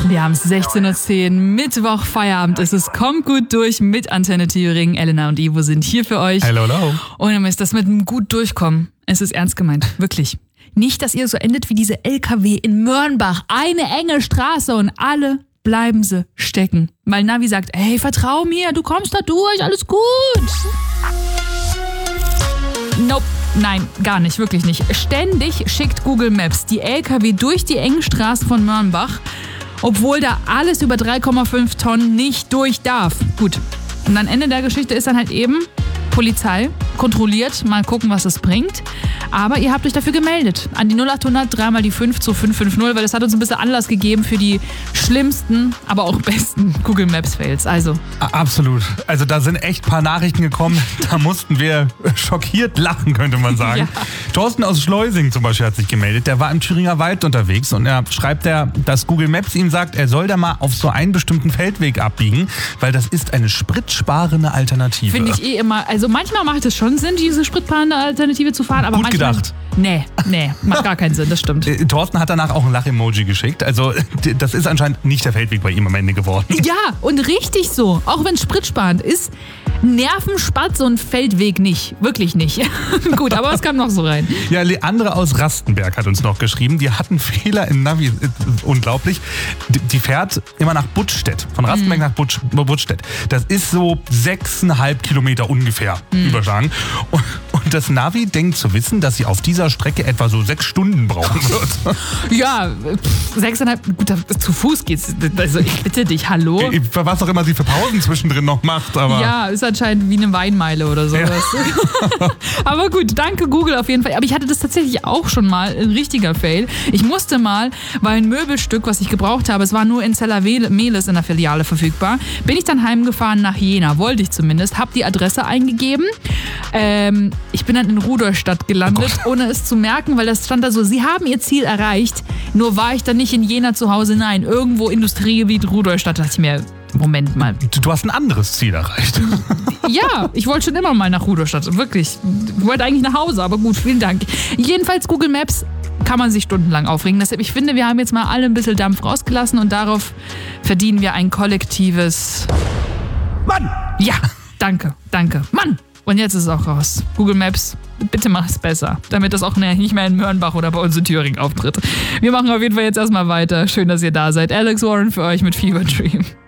Wir haben es 16.10 Uhr, Mittwoch, Feierabend ist es. Kommt gut durch mit Antenne Thüringen. Elena und Ivo sind hier für euch. Hello, hello. Und ist das mit einem gut durchkommen. Es ist ernst gemeint, wirklich. Nicht, dass ihr so endet wie diese LKW in Mörnbach. Eine enge Straße und alle bleiben sie stecken. Weil Navi sagt, hey, vertrau mir, du kommst da durch, alles gut. Nope. Nein, gar nicht, wirklich nicht. Ständig schickt Google Maps die LKW durch die engen Straßen von Mörnbach, obwohl da alles über 3,5 Tonnen nicht durch darf. Gut. Und am Ende der Geschichte ist dann halt eben Polizei, kontrolliert, mal gucken, was es bringt. Aber ihr habt euch dafür gemeldet. An die 0800 3 mal die 5 zu 550, weil das hat uns ein bisschen Anlass gegeben für die schlimmsten, aber auch besten Google Maps Fails. Also. Absolut. Also da sind echt ein paar Nachrichten gekommen, da mussten wir schockiert lachen, könnte man sagen. Ja. Thorsten aus Schleusing zum Beispiel hat sich gemeldet. Der war im Thüringer Wald unterwegs und er schreibt, dass Google Maps ihm sagt, er soll da mal auf so einen bestimmten Feldweg abbiegen, weil das ist eine spritsparende Alternative. Finde ich immer. Also manchmal macht es schon Sinn, diese spritsparende Alternative zu fahren, aber gut manchmal gedacht. Nee, macht gar keinen Sinn, das stimmt. Thorsten hat danach auch ein Lach-Emoji geschickt. Also das ist anscheinend nicht der Feldweg bei ihm am Ende geworden. Ja, und richtig so. Auch wenn es spritsparend ist, nervenspart so ein Feldweg nicht. Wirklich nicht. Gut, aber was kam noch so rein? Ja, Leandre aus Rastenberg hat uns noch geschrieben, die hatten Fehler im Navi. Unglaublich. Die fährt immer nach Buttstedt. Von Rastenberg nach Buttstedt. Das ist so 6,5 Kilometer ungefähr überschlagen. Und das Navi denkt zu wissen, dass sie auf dieser Strecke etwa so 6 Stunden brauchen wird. Ja, 6,5, gut, zu Fuß geht's. Also ich bitte dich, hallo? Was auch immer sie für Pausen zwischendrin noch macht. Aber ja, ist anscheinend wie eine Weinmeile oder sowas. Ja. Aber gut, danke Google auf jeden Fall. Aber ich hatte das tatsächlich auch schon mal, ein richtiger Fail. Ich musste mal, weil ein Möbelstück, was ich gebraucht habe, es war nur in Zella-Mehlis in der Filiale verfügbar, bin ich dann heimgefahren nach Jena, wollte ich zumindest, habe die Adresse eingegeben. Ich bin dann in Rudolstadt gelandet, ohne es zu merken, weil das stand da so, sie haben ihr Ziel erreicht, nur war ich dann nicht in Jena zu Hause, nein, irgendwo Industriegebiet Rudolstadt, dachte ich mir, Moment mal. Du hast ein anderes Ziel erreicht. Ja, ich wollte schon immer mal nach Rudolstadt, wirklich. Ich wollte eigentlich nach Hause, aber gut, vielen Dank. Jedenfalls Google Maps kann man sich stundenlang aufregen. Deshalb, ich finde, wir haben jetzt mal alle ein bisschen Dampf rausgelassen und darauf verdienen wir ein kollektives Mann! Ja, danke, Mann! Und jetzt ist es auch raus. Google Maps, bitte mach es besser, damit das auch nicht mehr in Mörnbach oder bei uns in Thüringen auftritt. Wir machen auf jeden Fall jetzt erstmal weiter. Schön, dass ihr da seid. Alex Warren für euch mit Fever Dream.